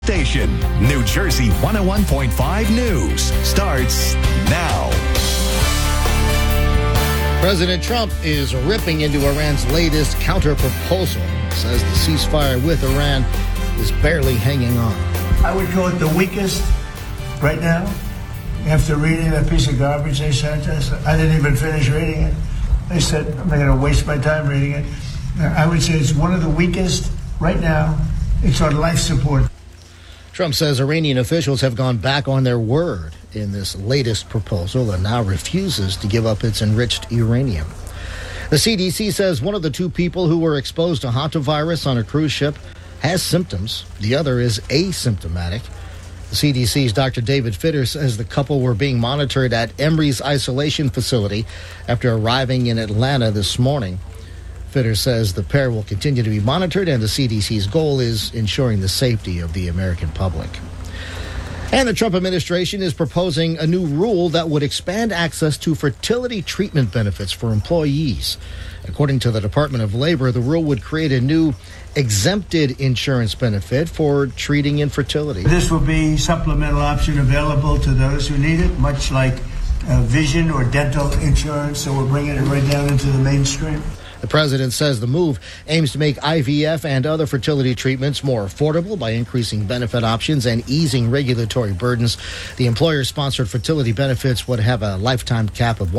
Station, New Jersey 101.5 News starts now. President Trump is ripping into Iran's latest counter-proposal. Says the ceasefire with Iran is barely hanging on. I would call it the weakest right now. After reading that piece of garbage they sent us, I didn't even finish reading it. They said, I'm not going to waste my time reading it. I would say it's one of the weakest right now. It's on life support. Trump says Iranian officials have gone back on their word in this latest proposal and now refuses to give up its enriched uranium. The CDC says one of the two people who were exposed to hantavirus on a cruise ship has symptoms. The other is asymptomatic. The CDC's Dr. David Fitter says the couple were being monitored at Emory's isolation facility after arriving in Atlanta this morning. Fitter says the pair will continue to be monitored, and the CDC's goal is ensuring the safety of the American public. And the Trump administration is proposing a new rule that would expand access to fertility treatment benefits for employees. According to the Department of Labor, the rule would create a new exempted insurance benefit for treating infertility. This will be a supplemental option available to those who need it, much like vision or dental insurance, so we're bringing it right down into the mainstream. The president says the move aims to make IVF and other fertility treatments more affordable by increasing benefit options and easing regulatory burdens. The employer-sponsored fertility benefits would have a lifetime cap of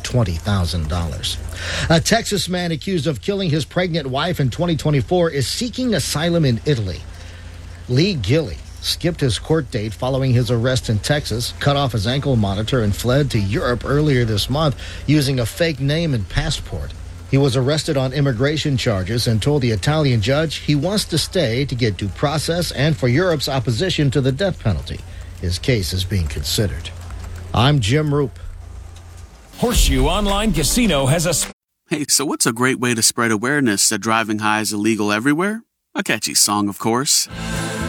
$120,000. A Texas man accused of killing his pregnant wife in 2024 is seeking asylum in Italy. Lee Gilly skipped his court date following his arrest in Texas, cut off his ankle monitor, and fled to Europe earlier this month using a fake name and passport. He was arrested on immigration charges and told the Italian judge he wants to stay to get due process and for Europe's opposition to the death penalty. His case is being considered. I'm Jim Roop. Horseshoe Online Casino has a... Hey, so what's a great way to spread awareness that driving high is illegal everywhere? A catchy song, of course.